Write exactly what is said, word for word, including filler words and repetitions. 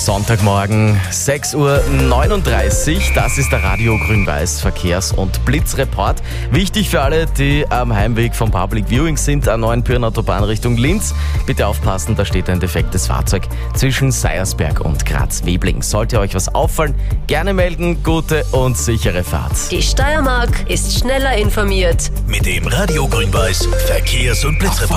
Sonntagmorgen, sechs Uhr neununddreißig. Das ist der Radio Grün-Weiß Verkehrs- und Blitzreport. Wichtig für alle, die am Heimweg vom Public Viewing sind, an neuen Autobahn Richtung Linz. Bitte aufpassen, da steht ein defektes Fahrzeug zwischen Seiersberg und Graz-Webling. Sollte euch was auffallen, gerne melden. Gute und sichere Fahrt. Die Steiermark ist schneller informiert. Mit dem Radio Grün-Weiß Verkehrs- und Blitzreport.